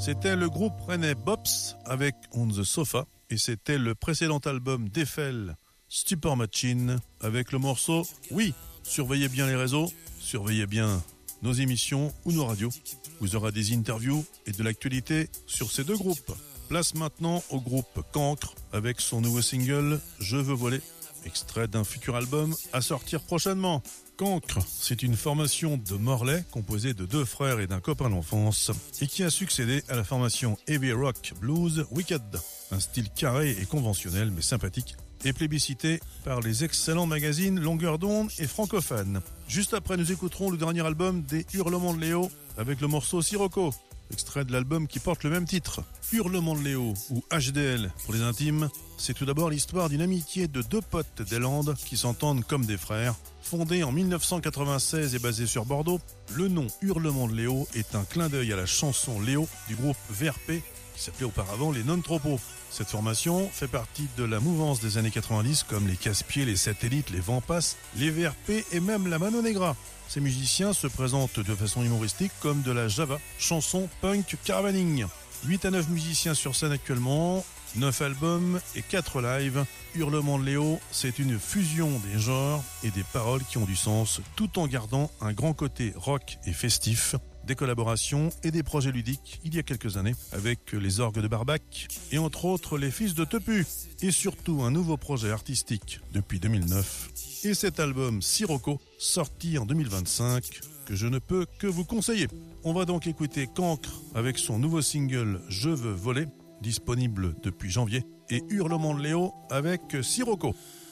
C'était le groupe rennais Bops avec On the Sofa et c'était le précédent album d'Eiffel, Stupor Machine, avec le morceau Oui. Surveillez bien les réseaux, surveillez bien nos émissions ou nos radios. Vous aurez des interviews et de l'actualité sur ces deux groupes. Place maintenant au groupe Cancre avec son nouveau single Je veux voler, extrait d'un futur album à sortir prochainement. Cancre, c'est une formation de Morlaix composée de deux frères et d'un copain d'enfance et qui a succédé à la formation Heavy Rock Blues Wicked, un style carré et conventionnel mais sympathique et plébiscité par les excellents magazines Longueur d'onde et Francophone. Juste après, nous écouterons le dernier album des Hurlements de Léo avec le morceau Sirocco, extrait de l'album qui porte le même titre. Hurlements de Léo, ou HDL pour les intimes, c'est tout d'abord l'histoire d'une amitié de deux potes des Landes qui s'entendent comme des frères. Fondé en 1996 et basé sur Bordeaux, le nom Hurlements de Léo est un clin d'œil à la chanson Léo du groupe VRP qui s'appelait auparavant les Non-Tropos. Cette formation fait partie de la mouvance des années 90 comme les Casse-Pieds, les Satellites, les Vampas, les VRP et même la Mano Negra. Ces musiciens se présentent de façon humoristique comme de la Java, chanson punk caravaning. 8 à 9 musiciens sur scène actuellement, 9 albums et 4 lives. Hurlements de Léo, c'est une fusion des genres et des paroles qui ont du sens tout en gardant un grand côté rock et festif. Des collaborations et des projets ludiques il y a quelques années avec les Orgues de Barbac et entre autres les Fils de Tepu et surtout un nouveau projet artistique depuis 2009 et cet album Sirocco sorti en 2025 que je ne peux que vous conseiller. On va donc écouter Cancre avec son nouveau single Je veux voler disponible depuis janvier et Hurlements de Léo avec Sirocco.